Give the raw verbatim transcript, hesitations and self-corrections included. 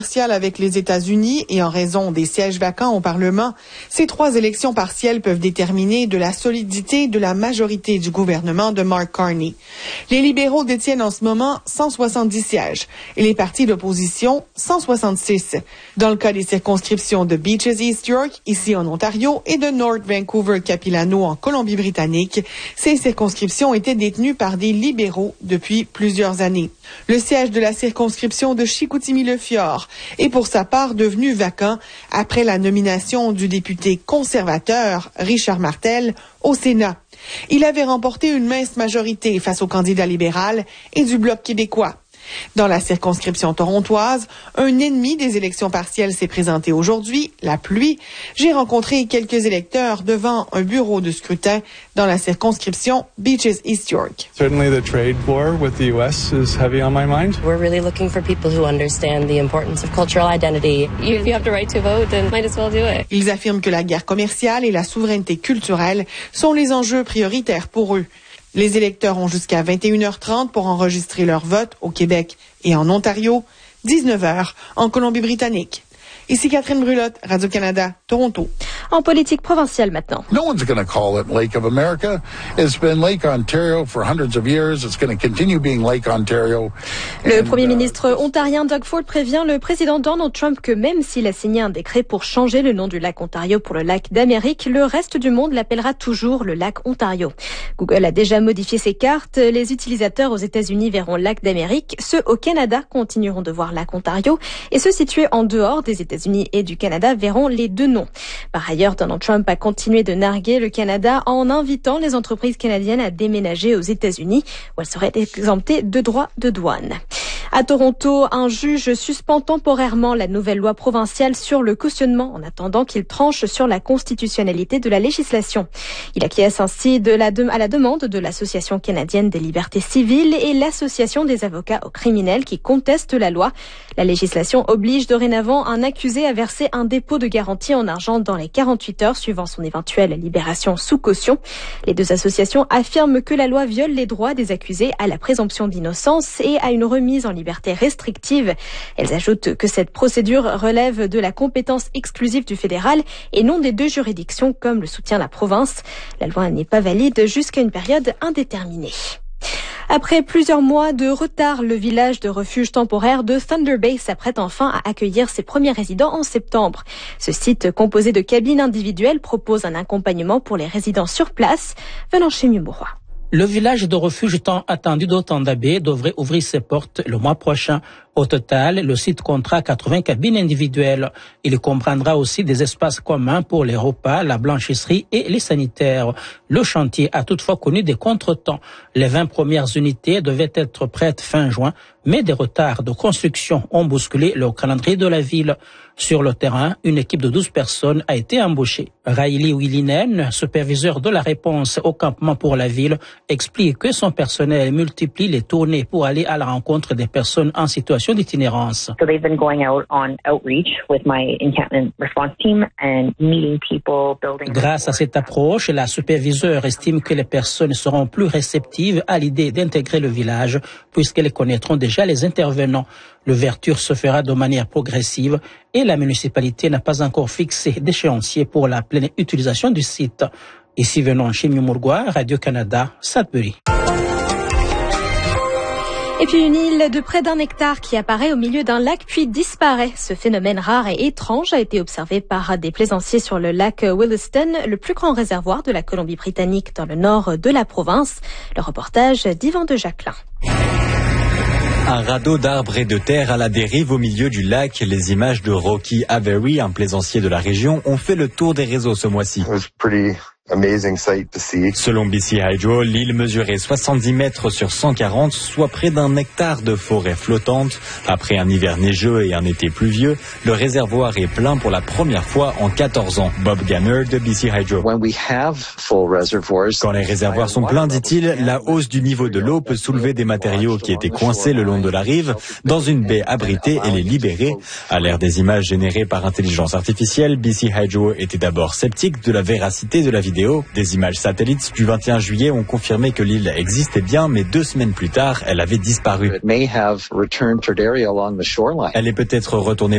avec les États-Unis et en raison des sièges vacants au Parlement, ces trois élections partielles peuvent déterminer de la solidité de la majorité du gouvernement de Mark Carney. Les libéraux détiennent en ce moment cent soixante-dix sièges et les partis d'opposition cent soixante-six. Dans le cas des circonscriptions de Beaches East York, ici en Ontario, et de North Vancouver-Capilano en Colombie-Britannique, ces circonscriptions étaient détenues par des libéraux depuis plusieurs années. Le siège de la circonscription de Chicoutimi-le-Fjord est pour sa part devenu vacant après la nomination du député conservateur Richard Martel au Sénat. Il avait remporté une mince majorité face au candidat libéral et du Bloc québécois. Dans la circonscription torontoise, un ennemi des élections partielles s'est présenté aujourd'hui, la pluie. J'ai rencontré quelques électeurs devant un bureau de scrutin dans la circonscription Beaches East York. Certainly the trade war with the U S is heavy on my mind. We're really looking for people who understand the importance of cultural identity. If you have the right to vote, then might as well do it. Ils affirment que la guerre commerciale et la souveraineté culturelle sont les enjeux prioritaires pour eux. Les électeurs ont jusqu'à vingt et une heures trente pour enregistrer leur vote au Québec et en Ontario, dix-neuf heures en Colombie-Britannique. Ici Catherine Brulotte, Radio-Canada, Toronto. En politique provinciale maintenant. No one's going to call it Lake of America. It's been Lake Ontario for hundreds of years. It's going to continue being Lake Ontario. Le And, premier uh, ministre ontarien Doug Ford prévient le président Donald Trump que même s'il a signé un décret pour changer le nom du lac Ontario pour le lac d'Amérique, le reste du monde l'appellera toujours le lac Ontario. Google a déjà modifié ses cartes. Les utilisateurs aux États-Unis verront lac d'Amérique. Ceux au Canada continueront de voir lac Ontario. Et ceux situés en dehors des États-Unis et du Canada verront les deux noms. Par ailleurs, Donald Trump a continué de narguer le Canada en invitant les entreprises canadiennes à déménager aux États-Unis où elles seraient exemptées de droits de douane. À Toronto, un juge suspend temporairement la nouvelle loi provinciale sur le cautionnement en attendant qu'il tranche sur la constitutionnalité de la législation. Il acquiesce ainsi de la de, à la demande de l'Association canadienne des libertés civiles et l'Association des avocats aux criminels qui contestent la loi. La législation oblige dorénavant un accusé à verser un dépôt de garantie en argent dans les quarante-huit heures suivant son éventuelle libération sous caution. Les deux associations affirment que la loi viole les droits des accusés à la présomption d'innocence et à une remise en liberté restrictive. Elles ajoutent que cette procédure relève de la compétence exclusive du fédéral et non des deux juridictions comme le soutient la province. La loi n'est pas valide jusqu'à une période indéterminée. Après plusieurs mois de retard, le village de refuge temporaire de Thunder Bay s'apprête enfin à accueillir ses premiers résidents en septembre. Ce site composé de cabines individuelles propose un accompagnement pour les résidents sur place, venant chez Mumoroy. Le village de refuge tant attendu de Thunder Bay devrait ouvrir ses portes le mois prochain. Au total, le site comptera quatre-vingts cabines individuelles. Il comprendra aussi des espaces communs pour les repas, la blanchisserie et les sanitaires. Le chantier a toutefois connu des contretemps. Les vingt premières unités devaient être prêtes fin juin, mais des retards de construction ont bousculé le calendrier de la ville. Sur le terrain, une équipe de douze personnes a été embauchée. Riley Willinen, superviseur de la réponse au campement pour la ville, explique que son personnel multiplie les tournées pour aller à la rencontre des personnes en situation d'itinérance. So they've been going out on outreach with my encampment response team and meeting people, building. Grâce à cette approche, la superviseure estime que les personnes seront plus réceptives à l'idée d'intégrer le village puisqu'elles connaîtront déjà les intervenants. L'ouverture se fera de manière progressive et la municipalité n'a pas encore fixé d'échéancier pour la pleine utilisation du site. Ici venons chez Mumurgwa, Radio-Canada, Sudbury. Et puis une île de près d'un hectare qui apparaît au milieu d'un lac puis disparaît. Ce phénomène rare et étrange a été observé par des plaisanciers sur le lac Williston, le plus grand réservoir de la Colombie-Britannique dans le nord de la province. Le reportage d'Yvan de Jacquelin. Un radeau d'arbres et de terre à la dérive au milieu du lac. Les images de Rocky Avery, un plaisancier de la région, ont fait le tour des réseaux ce mois-ci. Selon B C Hydro, l'île mesurait soixante-dix mètres sur cent quarante, soit près d'un hectare de forêt flottante. Après un hiver neigeux et un été pluvieux, le réservoir est plein pour la première fois en quatorze ans. Bob Ganner de B C Hydro. Quand les réservoirs sont pleins, dit-il, la hausse du niveau de l'eau peut soulever des matériaux qui étaient coincés le long de la rive dans une baie abritée et les libérer. À l'ère des images générées par intelligence artificielle, B C Hydro était d'abord sceptique de la véracité de la vidéo. Des images satellites du vingt et un juillet ont confirmé que l'île existait bien, mais deux semaines plus tard, elle avait disparu. Elle est peut-être retournée